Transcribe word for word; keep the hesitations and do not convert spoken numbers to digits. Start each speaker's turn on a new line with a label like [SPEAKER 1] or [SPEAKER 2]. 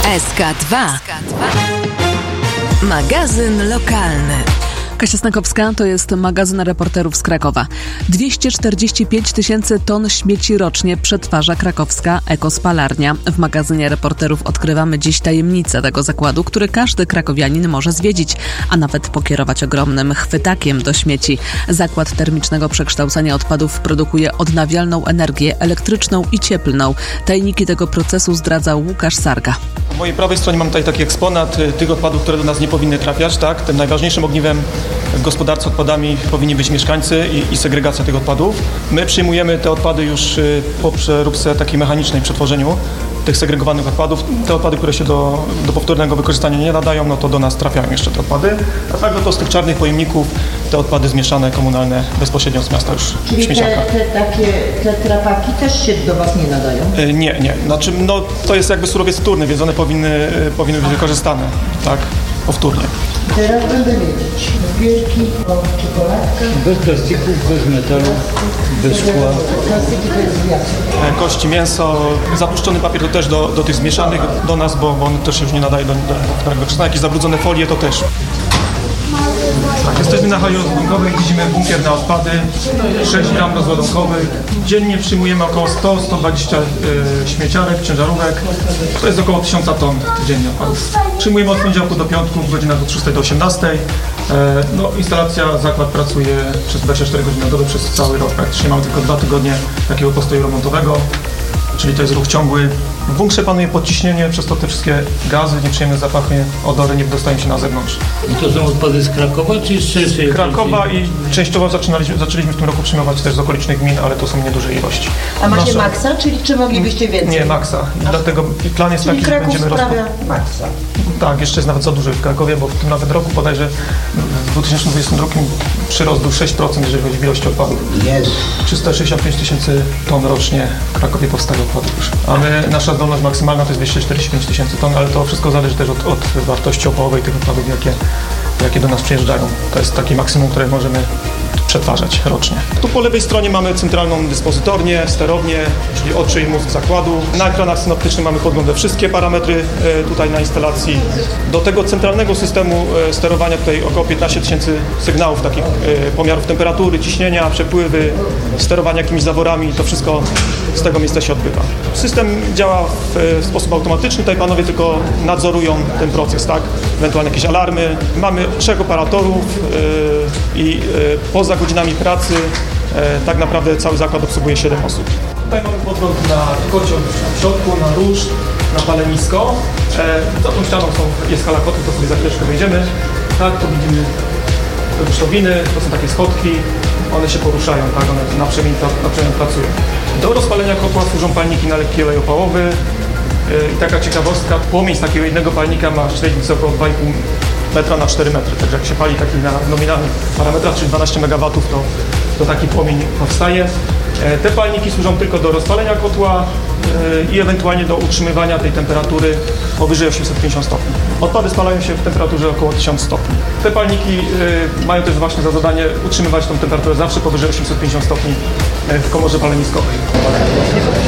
[SPEAKER 1] S K dwa. Magazyn lokalny.
[SPEAKER 2] Kasia Snakowska, to jest magazyn reporterów z Krakowa. dwieście czterdzieści pięć tysięcy ton śmieci rocznie przetwarza krakowska ekospalarnia. W magazynie reporterów odkrywamy dziś tajemnicę tego zakładu, który każdy krakowianin może zwiedzić, a nawet pokierować ogromnym chwytakiem do śmieci. Zakład termicznego przekształcania odpadów produkuje odnawialną energię elektryczną i cieplną. Tajniki tego procesu zdradzał Łukasz Sarga.
[SPEAKER 3] Po mojej prawej stronie mam tutaj taki eksponat tych odpadów, które do nas nie powinny trafiać. Tak? Tym najważniejszym ogniwem w gospodarce odpadami powinni być mieszkańcy i, i segregacja tych odpadów. My przyjmujemy te odpady już po przeróbce takiej mechanicznej, przetworzeniu tych segregowanych odpadów. Te odpady, które się do, do powtórnego wykorzystania nie nadają, no to do nas trafiają jeszcze te odpady. A tak no to z tych czarnych pojemników te odpady zmieszane, komunalne, bezpośrednio z miasta już
[SPEAKER 4] Czyli
[SPEAKER 3] w śmieciarkach.
[SPEAKER 4] te, te takie te trapaki też się do Was nie nadają?
[SPEAKER 3] E, nie, nie. Znaczy, no to jest jakby surowiec wtórny, więc one powinny, powinny być wykorzystane, tak, powtórnie.
[SPEAKER 4] Teraz będę wiedzieć. Wielki czekoladka.
[SPEAKER 5] Bez plastików, bez metalu, bez szkła.
[SPEAKER 4] Plastiki to jest wiatr.
[SPEAKER 3] E, kości, mięso, zapuszczony papier to też do, do tych zmieszanych do nas, bo, bo on też się już nie nadaje do, do, do wykorzystania. Jakieś zabrudzone folie to też. Tak, jesteśmy na hali rozładunkowej, widzimy bunkier na odpady, sześć gram rozładunkowych. Dziennie przyjmujemy około sto do stu dwudziestu y, śmieciarek, ciężarówek. To jest około tysiąc ton dziennie odpadów. Przyjmujemy od poniedziałku do piątku, w godzinach od szóstej do osiemnastej. E, no, instalacja, zakład pracuje przez dwadzieścia cztery godziny na dobę przez cały rok. Praktycznie mamy tylko dwa tygodnie takiego postoju remontowego. Czyli to jest ruch ciągły. W bunkrze panuje podciśnienie, przez to te wszystkie gazy, nieprzyjemne zapachy, odory nie dostają się na zewnątrz.
[SPEAKER 5] I to są odpady z Krakowa czy z Częstochowy?
[SPEAKER 3] Krakowa i częściowo zaczynaliśmy, zaczęliśmy w tym roku przyjmować też z okolicznych gmin, ale to są nieduże ilości.
[SPEAKER 4] A macie
[SPEAKER 3] Nasze...
[SPEAKER 4] maksa, czyli czy moglibyście więcej?
[SPEAKER 3] Nie, maksa. I dlatego plan jest
[SPEAKER 4] czyli
[SPEAKER 3] taki, że
[SPEAKER 4] Kraków
[SPEAKER 3] będziemy
[SPEAKER 4] sprawia
[SPEAKER 3] rozpo...
[SPEAKER 4] maksa.
[SPEAKER 3] Tak, jeszcze jest nawet za duży w Krakowie, bo w tym nawet roku bodajże w dwa tysiące dwudziestym drugim przyrost był sześć procent, jeżeli chodzi o ilość odpadów.
[SPEAKER 5] Jest.
[SPEAKER 3] trzysta sześćdziesiąt pięć tysięcy ton rocznie w Krakowie powstaje odpadów już. A my, nasza zdolność maksymalna to jest dwieście czterdzieści pięć tysięcy ton, ale to wszystko zależy też od, od wartości opałowej tych odpadów, jakie, jakie do nas przyjeżdżają. To jest taki maksimum, które możemy przetwarzać rocznie. Tu po lewej stronie mamy centralną dyspozytornię, sterownię, czyli oczy i mózg zakładu. Na ekranach synoptycznych mamy podgląd we wszystkie parametry e, tutaj na instalacji. Do tego centralnego systemu e, sterowania tutaj około piętnaście tysięcy sygnałów, takich e, pomiarów temperatury, ciśnienia, przepływy, sterowania jakimiś zaworami. To wszystko z tego miejsca się odbywa. System działa w, w sposób automatyczny. Tutaj panowie tylko nadzorują ten proces, tak? Ewentualnie jakieś alarmy. Mamy trzech operatorów e, i e, poza godzinami pracy e, tak naprawdę cały zakład obsługuje siedem osób. Tutaj mamy podgląd na kocioł w środku, na róż, na palenisko. E, za tą ścianą są, jest hala kotów, to sobie za chwileczkę wejdziemy. Tak, to widzimy rusztowiny, to są takie schodki, one się poruszają, tak, one na przemian, na przemian pracują. Do rozpalenia kotła służą palniki na lekki olej opałowy. E, I taka ciekawostka, płomień z takiego jednego palnika ma średnicę około dwa i pół metra na cztery metry, także jak się pali taki na nominalnych parametrach, czyli dwanaście megawatów, to, to taki płomień powstaje. E, te palniki służą tylko do rozpalenia kotła e, i ewentualnie do utrzymywania tej temperatury powyżej osiemset pięćdziesiąt stopni. Odpady spalają się w temperaturze około tysiąc stopni. Te palniki e, mają też właśnie za zadanie utrzymywać tą temperaturę zawsze powyżej osiemset pięćdziesiąt stopni e, w komorze paleniskowej.